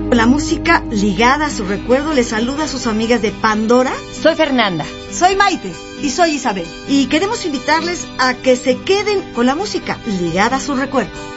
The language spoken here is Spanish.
La música ligada a su recuerdo les saluda a sus amigas de Pandora. Soy Fernanda. Soy Maite. Y soy Isabel. Y queremos invitarles a que se queden con la música ligada a su recuerdo.